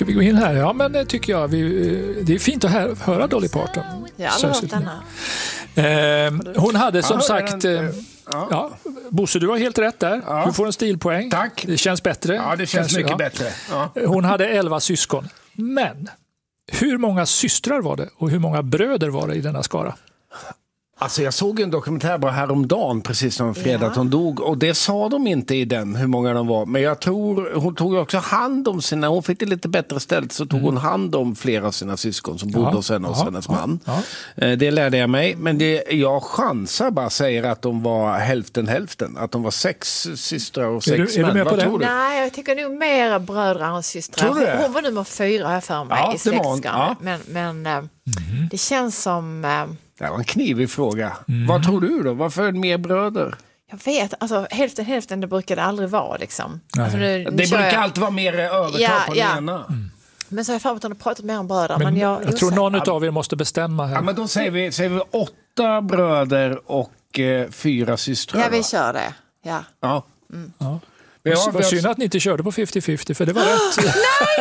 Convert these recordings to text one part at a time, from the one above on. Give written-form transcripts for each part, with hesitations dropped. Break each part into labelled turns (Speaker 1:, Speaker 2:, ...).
Speaker 1: vi gå in här? Ja, men det tycker jag. Det är fint att höra Dolly Parton.
Speaker 2: Jag har aldrig hört denna.
Speaker 1: Hon hade som sagt... Ja, Bosse, du har helt rätt där. Ja. Du får en stilpoäng.
Speaker 3: Tack.
Speaker 1: Det känns bättre.
Speaker 3: Ja, det känns mycket bättre. Ja.
Speaker 1: Hon hade 11 syskon. Men hur många systrar var det och hur många bröder var det i denna skara?
Speaker 3: Alltså jag såg en dokumentär bara häromdagen precis som fredag att hon dog och det sa de inte i den hur många de var, men jag tror hon tog också hand om sina, hon fick det lite bättre ställt så tog hon hand om flera av sina syskon som bodde hos henne och hennes man. Det lärde jag mig, men jag chansar bara säger att de var hälften, att de var 6 systrar och 6 män. Vad tror du?
Speaker 2: Nej, jag tycker nog mer bröder än systrar. Hon var nummer 4 här för mig i släktskaran. Men det känns som...
Speaker 3: Det var en knivig fråga. Vad tror du då? Varför mer bröder?
Speaker 2: Jag vet, alltså hälften det brukar det aldrig vara liksom. Alltså,
Speaker 3: det brukar alltid vara mer övertag på den ena.
Speaker 2: Men så har jag för att hon har pratat mer om bröder.
Speaker 1: Men jag tror någon av er måste bestämma här.
Speaker 3: Ja, men då säger vi 8 bröder och 4 systrar.
Speaker 2: Ja, vi kör det. Ja.
Speaker 1: Det var synd att ni inte körde på 50-50 för det var rätt.
Speaker 2: Nej!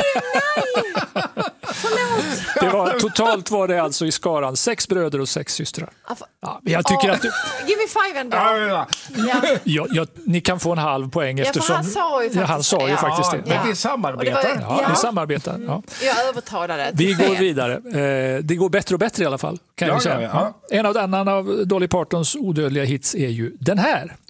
Speaker 1: Totalt var det alltså i skaran 6 bröder och 6 systrar. Jag tycker att
Speaker 2: give me 5 ändå.
Speaker 1: Ni kan få en halv poäng eftersom han sa ju faktiskt det.
Speaker 3: Men vi samarbetar.
Speaker 1: Vi samarbetar. Ja.
Speaker 2: Jag övertalade.
Speaker 1: Vi går vidare. Det går bättre och bättre i alla fall. Kan jag säga. En av Dolly Partons odödliga hits är ju den här.